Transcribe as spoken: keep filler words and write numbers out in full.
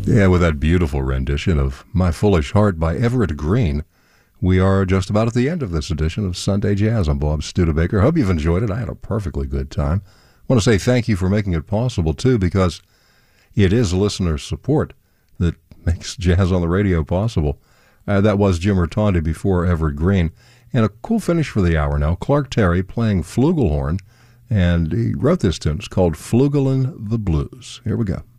Yeah, with that beautiful rendition of My Foolish Heart by Everett Green, we are just about at the end of this edition of Sunday Jazz. I'm Bob Studebaker. Hope you've enjoyed it. I had a perfectly good time. I want to say thank you for making it possible, too, because it is listener support that makes Jazz on the Radio possible. Uh, that was Jim Rotondi before Everett Green. And a cool finish for the hour now. Clark Terry playing flugelhorn, and he wrote this tune. It's called Flugelin' the Blues. Here we go.